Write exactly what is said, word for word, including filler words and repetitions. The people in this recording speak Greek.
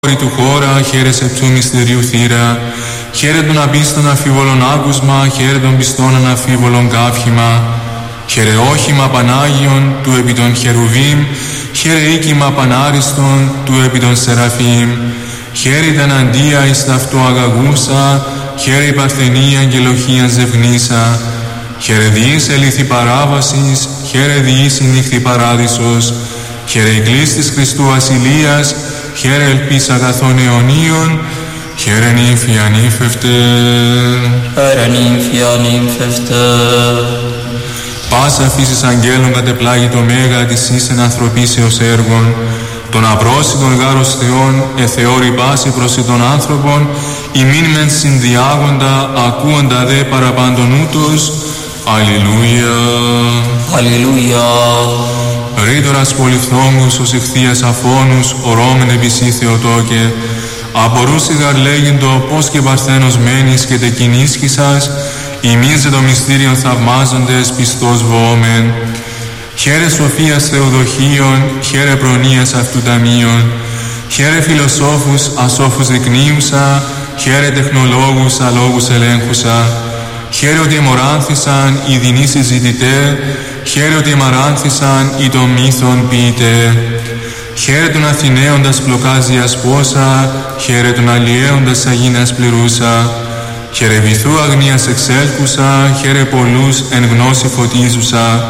του χώρα, χαίρε σε ψού μυστερίου θύρα, χαίρε των απίστων αφίβολων άκουσμα, χαίρε των πιστών αναφίβολων κάφημα, χαίρε όχημα Πανάγιον του επί των χερουβίμ, χαίρε οίκημα Πανάριστον του επί των σεραφείμ, χαίρε τα εναντία εις ταυτό αγαγούσα, χαίρε η παρθενία αγγελοχία ζευγνήσα, χαίρε διείς ελήθη παράβασης, χαίρε διείς η νύχτη παράδεισος, χαίρε η κλής της Χριστού ασυλίας, χαίρε ελπίς αγαθών αιωνίων, χαίρε νύμφη ανήφευτε. Χαίρε νύμφη ανήφευτε. Πάσα φύσης αγγέλων κατεπλάγει το μέγα της ίσεν ανθρωπίσεως έργων, των απρόσιτων γάρος Θεών εθεώρη πάση προς των άνθρωπων, ημίν μεν συνδιάγοντα, ακούοντα δε παραπάντων ούτως. Αλληλούια. Αλληλούια. Ρήτορας πολυφθόγκους ως ηχθείας αφώνους, ορώμεν επισή Θεοτόκε, απορούσι γαρ λέγεντο πως και παρθένος μένεις και τεκινίσχυσας, ημίζε το μυστήριον θαυμάζοντες πιστός βοόμεν. Χαίρε σοφίας Θεοδοχίων, χαίρε προνοίας αυτού ταμείων, χαίρε φιλοσόφους ασόφους δεικνύουσα, χαίρε τεχνολόγους αλόγους ελέγχουσα, χαίρε ότι εμοράνθησαν οι δεινοί συζητητέ, χαίρε ότι εμαράνθησαν οι των μύθων ποιητέ. Χαίρε τον Αθηναίοντας πλοκάζιας πόσα, χαίρε τον αλλιέοντας αγίνας πληρούσα, χαίρε βυθού αγνίας εξέλκουσα, χαίρε πολλούς εν γνώση φωτίζουσα,